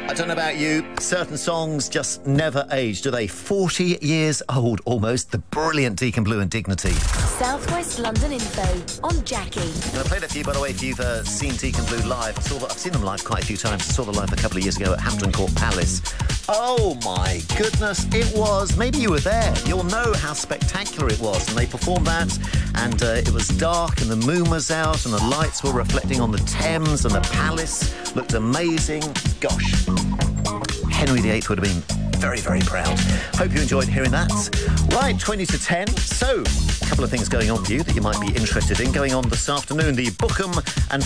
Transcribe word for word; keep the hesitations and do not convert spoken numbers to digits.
I don't know about you, certain songs just never age, do they? forty years old, almost. The brilliant Deacon Blue and Dignity. South West London Info on Jackie. And I played it for you, by the way, if you've uh, seen Deacon Blue live. I saw that, I've seen them live quite a few times. I saw them live a couple of years ago at Hampton Court Palace. Oh, my goodness, it was. Maybe you were there. You'll know how spectacular it was. And they performed that, and uh, it was dark, and the moon was out, and the lights were reflecting on the Thames, and the palace looked amazing. Gosh, Henry the Eighth would have been very, very proud. Hope you enjoyed hearing that. Right, twenty to ten. So, a couple of things going on for you that you might be interested in. Going on this afternoon, the Bookham and